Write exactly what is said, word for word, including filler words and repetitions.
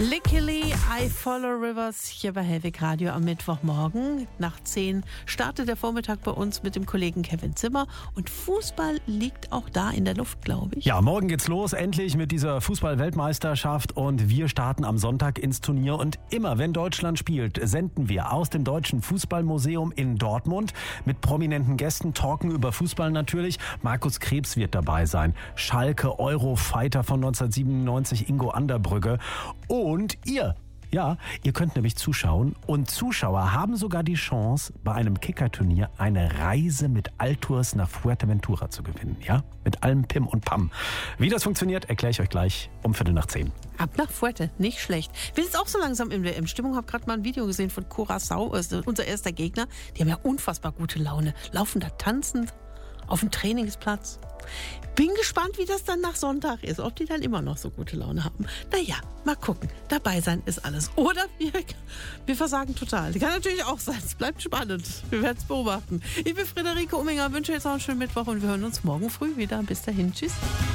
Lickily, I Follow Rivers hier bei Hellwig Radio am Mittwochmorgen. Nach zehn startet der Vormittag bei uns mit dem Kollegen Kevin Zimmer. Und Fußball liegt auch da in der Luft, glaube ich. Ja, morgen geht's los, endlich mit dieser Fußball-Weltmeisterschaft. Und wir starten am Sonntag ins Turnier. Und immer, wenn Deutschland spielt, senden wir aus dem Deutschen Fußballmuseum in Dortmund mit prominenten Gästen, talken über Fußball natürlich. Markus Krebs wird dabei sein. Schalke, Eurofighter von neunzehnhundertsiebenundneunzig, Ingo Anderbrügge. Und ihr, ja, ihr könnt nämlich zuschauen. Und Zuschauer haben sogar die Chance, bei einem Kickerturnier eine Reise mit Altours nach Fuerteventura zu gewinnen. Ja, mit allem Pim und Pam. Wie das funktioniert, erkläre ich euch gleich um Viertel nach zehn. Ab nach Fuerte, nicht schlecht. Ich bin jetzt auch so langsam in der W M-Stimmung. Habe gerade mal ein Video gesehen von Curaçao, also unser erster Gegner. Die haben ja unfassbar gute Laune. Laufen da tanzend auf dem Trainingsplatz. Bin gespannt, wie das dann nach Sonntag ist. Ob die dann immer noch so gute Laune haben. Naja, mal gucken. Dabei sein ist alles. Oder wir, wir versagen total. Kann natürlich auch sein. Es bleibt spannend. Wir werden es beobachten. Ich bin Friederike Umminger, wünsche jetzt noch einen schönen Mittwoch und wir hören uns morgen früh wieder. Bis dahin. Tschüss.